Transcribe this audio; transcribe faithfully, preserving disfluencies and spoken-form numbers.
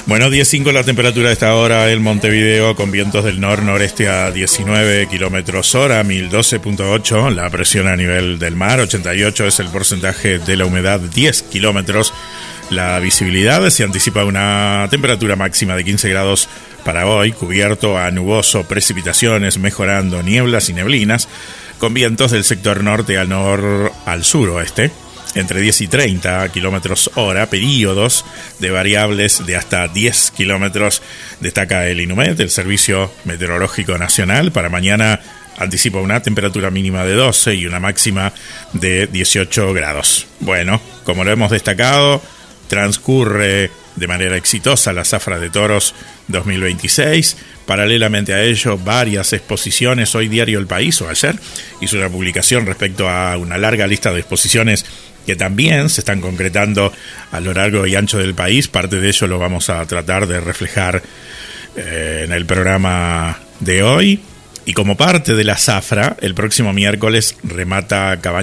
Bueno, diez cinco la temperatura a esta hora en Montevideo, con vientos del nor-noreste a diecinueve kilómetros hora, mil doce punto ocho, la presión a nivel del mar, ochenta y ocho es el porcentaje de la humedad, diez kilómetros. La visibilidad, se anticipa una temperatura máxima de quince grados para hoy, cubierto a nuboso, precipitaciones, mejorando nieblas y neblinas, con vientos del sector norte al nor al suroeste, entre diez y treinta kilómetros hora, periodos de variables de hasta diez kilómetros. Destaca el INUMED, el Servicio Meteorológico Nacional. Para mañana anticipa una temperatura mínima de doce y una máxima de dieciocho grados. Bueno, como lo hemos destacado, transcurre de manera exitosa la Zafra de Toros dos mil veintiséis. Paralelamente a ello, varias exposiciones. Hoy Diario El País, o ayer, hizo una publicación respecto a una larga lista de exposiciones que también se están concretando a lo largo y ancho del país. Parte de ello lo vamos a tratar de reflejar eh, en el programa de hoy. Y como parte de la Zafra, el próximo miércoles remata Cabañas